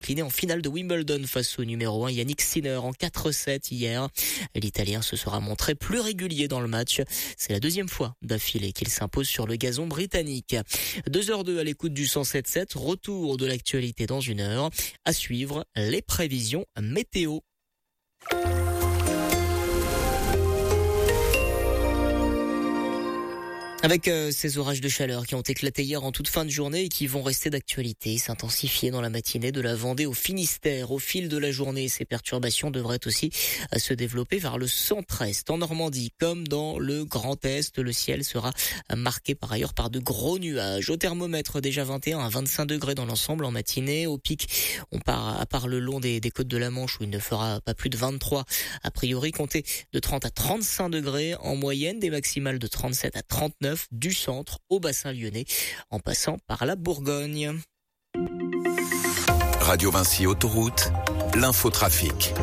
incliné en finale de Wimbledon face au numéro 1 Yannick Sinner en 4-7 hier. L'Italien se sera montré plus régulier dans le match. C'est la deuxième fois d'affilée qu'il s'impose sur le gazon britannique. 2h02 à l'écoute du 107.7. Retour de l'actualité dans une heure. À suivre, les prévisions météo. Avec ces orages de chaleur qui ont éclaté hier en toute fin de journée et qui vont rester d'actualité, s'intensifier dans la matinée de la Vendée au Finistère. Au fil de la journée, ces perturbations devraient aussi se développer vers le centre-est. En Normandie, comme dans le Grand Est, le ciel sera marqué par ailleurs par de gros nuages. Au thermomètre, déjà 21 à 25 degrés dans l'ensemble en matinée. Au pic, on part à part le long des côtes de la Manche où il ne fera pas plus de 23. A priori, comptez de 30 à 35 degrés en moyenne, des maximales de 37 à 39. Du centre au bassin lyonnais, en passant par la Bourgogne. Radio Vinci Autoroute, l'infotrafic.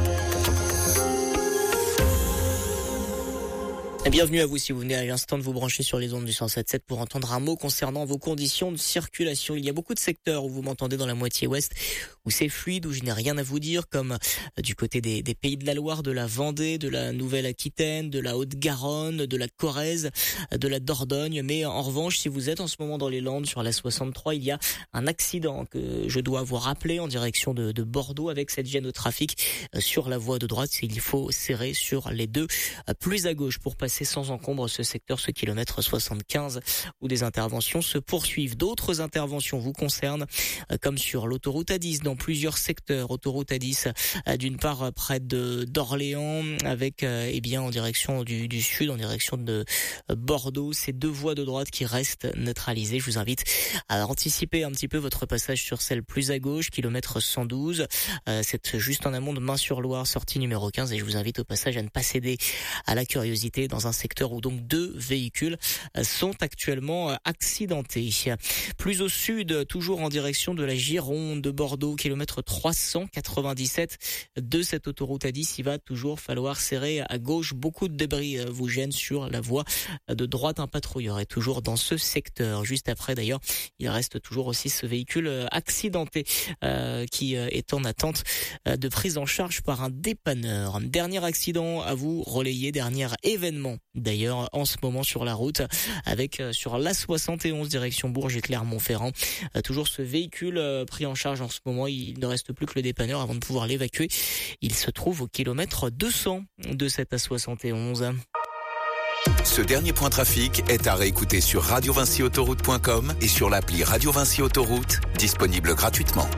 Bienvenue à vous si vous venez à l'instant de vous brancher sur les ondes du 107.7 pour entendre un mot concernant vos conditions de circulation. Il y a beaucoup de secteurs où vous m'entendez dans la moitié ouest où c'est fluide, où je n'ai rien à vous dire, comme du côté des Pays de la Loire, de la Vendée, de la Nouvelle-Aquitaine, de la Haute-Garonne, de la Corrèze, de la Dordogne. Mais en revanche, si vous êtes en ce moment dans les Landes sur la 63, il y a un accident que je dois vous rappeler en direction de Bordeaux avec cette gêne au trafic sur la voie de droite. Il faut serrer sur les deux plus à gauche pour passer sans encombre ce secteur, ce kilomètre 75 où des interventions se poursuivent. D'autres interventions vous concernent, comme sur l'autoroute A10 dans plusieurs secteurs. Autoroute A10 d'une part près d'Orléans avec en direction du sud, en direction de Bordeaux. Ces deux voies de droite qui restent neutralisées. Je vous invite à anticiper un petit peu votre passage sur celle plus à gauche, kilomètre 112. C'est juste en amont de Main-sur-Loire, sortie numéro 15, et je vous invite au passage à ne pas céder à la curiosité dans un secteur où donc deux véhicules sont actuellement accidentés. Plus au sud, toujours en direction de la Gironde de Bordeaux, kilomètre 397 de cette autoroute A10, il va toujours falloir serrer à gauche. Beaucoup de débris vous gênent sur la voie de droite. Un patrouilleur est toujours dans ce secteur. Juste après d'ailleurs, il reste toujours aussi ce véhicule accidenté qui est en attente de prise en charge par un dépanneur. Dernier accident à vous relayer, dernier événement d'ailleurs en ce moment sur la route avec sur l'A71 direction Bourges et Clermont-Ferrand. Toujours ce véhicule pris en charge en ce moment. Il ne reste plus que le dépanneur avant de pouvoir l'évacuer. Il se trouve au kilomètre 200 de cette A71. Ce dernier point trafic est à réécouter sur radiovinciautoroute.com et sur l'appli Radio Vinci Autoroute, disponible gratuitement.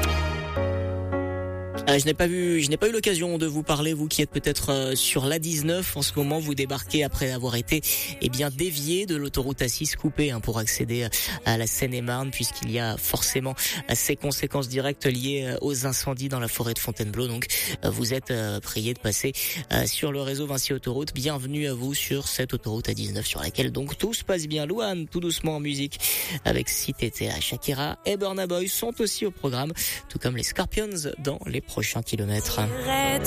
Je n'ai pas eu l'occasion de vous parler, vous qui êtes peut-être sur l'A19 en ce moment. Vous débarquez après avoir été dévié de l'autoroute A6 coupée pour accéder à la Seine-et-Marne, puisqu'il y a forcément ces conséquences directes liées aux incendies dans la forêt de Fontainebleau. Donc vous êtes prié de passer sur le réseau Vinci Autoroute. Bienvenue à vous sur cette autoroute A19 sur laquelle donc tout se passe bien. Louane, tout doucement en musique avec CTTA. Shakira et Burna Boy sont aussi au programme, tout comme les Scorpions dans les prochains kilomètres.